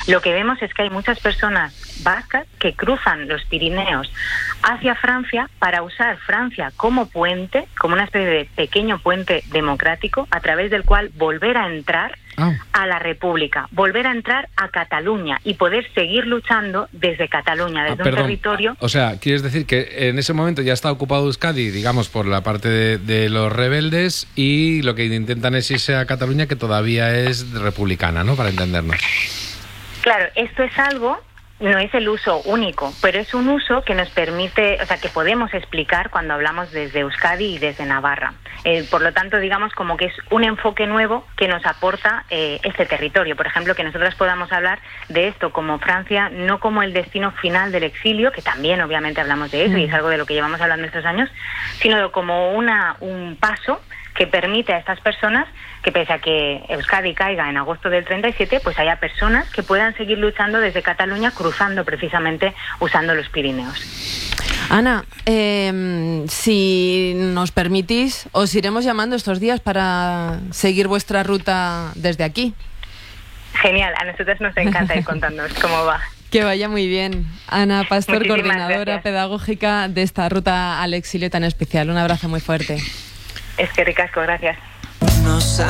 lo que vemos es que hay muchas personas vascas que cruzan los Pirineos hacia Francia para usar Francia como puente, como una especie de pequeño puente democrático a través del cual volver a entrar a la República, volver a entrar a Cataluña y poder seguir luchando desde Cataluña, desde un territorio... O sea, ¿quieres decir que en ese momento ya está ocupado Euskadi, digamos, por la parte de los rebeldes, y lo que intentan es irse a Cataluña, que todavía es republicana, ¿no? Para entendernos. Claro, esto es algo... No es el uso único, pero es un uso que nos permite, o sea, que podemos explicar cuando hablamos desde Euskadi y desde Navarra. Por lo tanto, digamos como que es un enfoque nuevo que nos aporta este territorio. Por ejemplo, que nosotras podamos hablar de esto como Francia, no como el destino final del exilio, que también obviamente hablamos de eso y es algo de lo que llevamos hablando estos años, sino como un paso que permite a estas personas que, pese a que Euskadi caiga en agosto del 37, pues haya personas que puedan seguir luchando desde Cataluña, cruzando precisamente usando los Pirineos. Ana, si nos permitís, os iremos llamando estos días para seguir vuestra ruta desde aquí. Genial, a nosotros nos encanta ir contándonos cómo va. Que vaya muy bien. Ana Pastor, muchísimas coordinadora gracias. Pedagógica de esta ruta al exilio tan especial. Un abrazo muy fuerte. Es que ricasco, gracias.